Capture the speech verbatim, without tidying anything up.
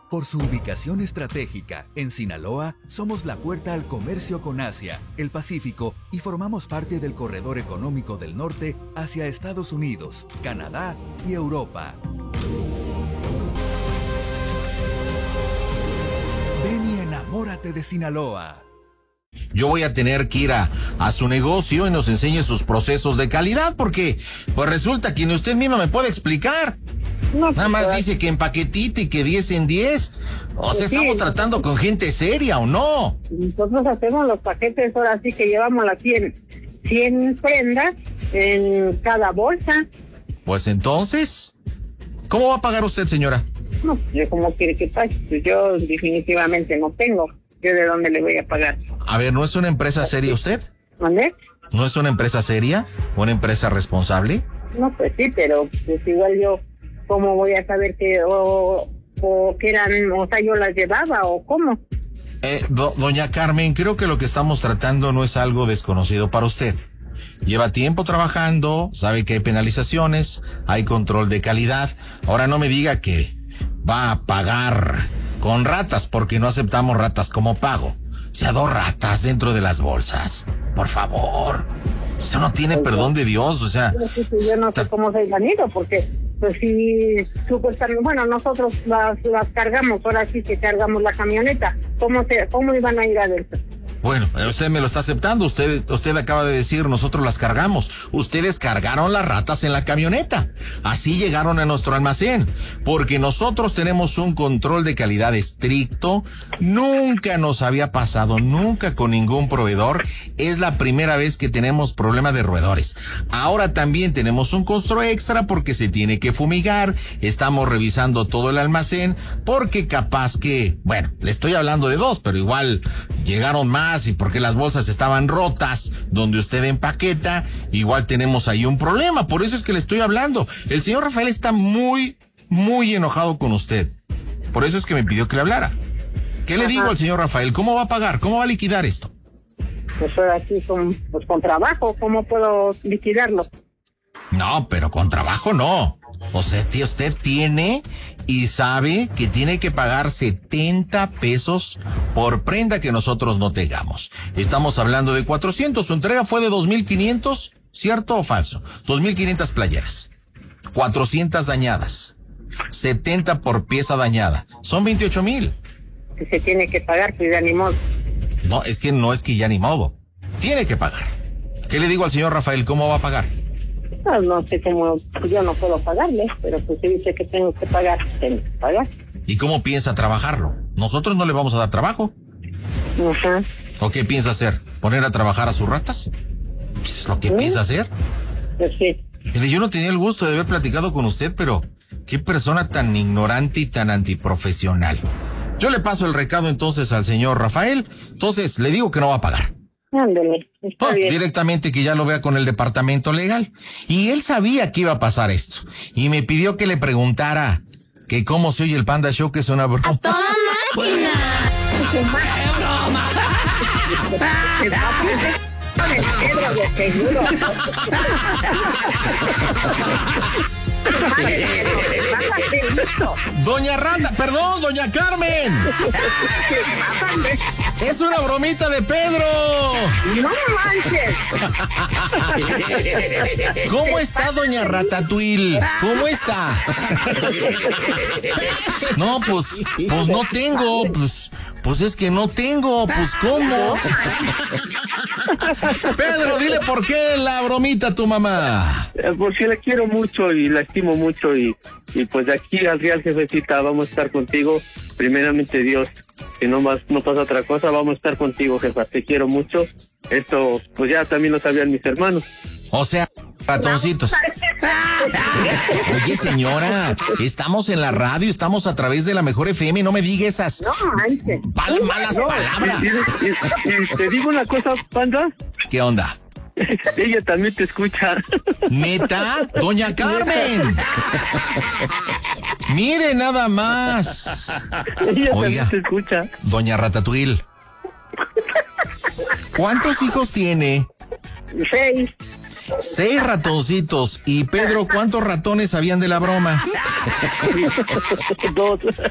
Por su ubicación estratégica, en Sinaloa, somos la puerta al comercio con Asia, el Pacífico y formamos parte del corredor económico del norte hacia Estados Unidos, Canadá y Europa. Ven y enamórate de Sinaloa. Yo voy a tener que ir a, a su negocio y nos enseñe sus procesos de calidad, porque pues resulta que ni usted misma me puede explicar. No, Nada más pues, dice que en paquetito y que diez en diez. O sea, sí, ¿estamos tratando con gente seria o no? Nosotros hacemos los paquetes, ahora sí que llevamos las cien, cien prendas en cada bolsa. Pues entonces, ¿cómo va a pagar usted, señora? No, yo como quiere que pague. Pues yo definitivamente no tengo. ¿Yo de dónde le voy a pagar? A ver, ¿no es una empresa seria usted? ¿Dónde? ¿No es una empresa seria? ¿Una empresa responsable? No, pues sí, pero pues igual yo, ¿cómo voy a saber que o, o que eran, o sea, yo las llevaba o cómo? Eh, do, doña Carmen, creo que lo que estamos tratando no es algo desconocido para usted. Lleva tiempo trabajando, sabe que hay penalizaciones, hay control de calidad. Ahora no me diga que va a pagar con ratas, porque no aceptamos ratas como pago. O sea, dos ratas dentro de las bolsas. Por favor. Eso no tiene pues perdón yo, de Dios, o sea. Yo no sé cómo se han ido, porque pues si supuestamente, bueno, nosotros las, las cargamos, ahora sí que cargamos la camioneta. ¿Cómo se, cómo iban a ir adentro? Bueno, usted me lo está aceptando, usted usted acaba de decir, nosotros las cargamos. Ustedes cargaron las ratas en la camioneta. Así llegaron a nuestro almacén, porque nosotros tenemos un control de calidad estricto. Nunca nos había pasado, nunca con ningún proveedor. Es la primera vez que tenemos problema de roedores. Ahora también tenemos un costo extra porque se tiene que fumigar. Estamos revisando todo el almacén, porque capaz que, bueno, le estoy hablando de dos, pero igual llegaron más. Y porque las bolsas estaban rotas donde usted empaqueta, igual tenemos ahí un problema. Por eso es que le estoy hablando. El señor Rafael está muy, muy enojado con usted. Por eso es que me pidió que le hablara. ¿Qué Ajá. le digo al señor Rafael? ¿Cómo va a pagar? ¿Cómo va a liquidar esto? Pues aquí con, pues con trabajo, ¿cómo puedo liquidarlo? No, pero con trabajo no. O sea, tío, usted tiene y sabe que tiene que pagar setenta pesos por prenda que nosotros no tengamos. Estamos hablando de cuatrocientos. Su entrega fue de dos mil quinientos, ¿cierto o falso? dos mil quinientas playeras. cuatrocientas dañadas. setenta por pieza dañada. Son veintiocho mil. Que se tiene que pagar, pues ya ni modo. No, es que no es que ya ni modo. Tiene que pagar. ¿Qué le digo al señor Rafael? ¿Cómo va a pagar? No, no sé cómo, yo no puedo pagarle, pero pues si dice que tengo que pagar, tengo que pagar. ¿Y cómo piensa trabajarlo? Nosotros no le vamos a dar trabajo. Ajá. ¿O qué piensa hacer? ¿Poner a trabajar a sus ratas? ¿Es lo que ¿Sí? piensa hacer? Pues sí. Mire, yo no tenía el gusto de haber platicado con usted, pero qué persona tan ignorante y tan antiprofesional. Yo le paso el recado entonces al señor Rafael, entonces le digo que no va a pagar. Ándale, está oh, bien. Directamente que ya lo vea con el departamento legal. Y él sabía que iba a pasar esto. Y me pidió que le preguntara que cómo se oye el Panda Show, que es una broma. ¡A toda máquina! Doña Rata, perdón, doña Carmen. Es una bromita de Pedro. No manches. ¿Cómo está, doña Ratatouille? ¿Cómo está? No, pues, pues no tengo, pues, pues es que no tengo, pues ¿cómo? Pedro, dile por qué la bromita a tu mamá. Eh, porque la quiero mucho y la estimo mucho y, y pues de aquí al Real Jefecita vamos a estar contigo, primeramente Dios, que no más no pasa otra cosa, vamos a estar contigo, jefa, te quiero mucho. Esto pues ya también lo sabían mis hermanos. O sea, ratoncitos. Oye, señora, estamos en la radio, estamos a través de la Mejor F M, no me diga esas no, pal malas no, palabras. Y, y, y, y te digo una cosa, Panda. ¿Qué onda? Ella también te escucha. ¿Neta? ¡Doña Carmen! Mire nada más. Ella Oiga, también te escucha. Doña Ratatouille, ¿cuántos hijos tiene? Seis. Seis ratoncitos. Y Pedro, ¿cuántos ratones sabían de la broma? Dos.